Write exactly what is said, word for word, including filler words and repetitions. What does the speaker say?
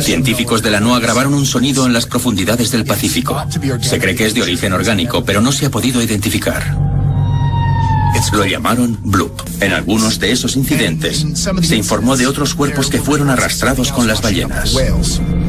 Científicos de la NOAA grabaron un sonido en las profundidades del Pacífico. Se cree que es de origen orgánico, pero no se ha podido identificar. Lo llamaron bloop. En algunos de esos incidentes se informó de otros cuerpos que fueron arrastrados con las ballenas.